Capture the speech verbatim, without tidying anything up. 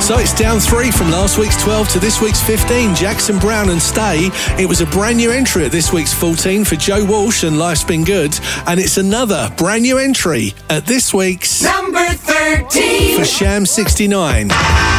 So it's down three from last week's twelve to this week's fifteen. Jackson Browne and Stay. It was a brand new entry at this week's fourteen for Joe Walsh and Life's Been Good. And it's another brand new entry at this week's number thirteen for Sham sixty-nine.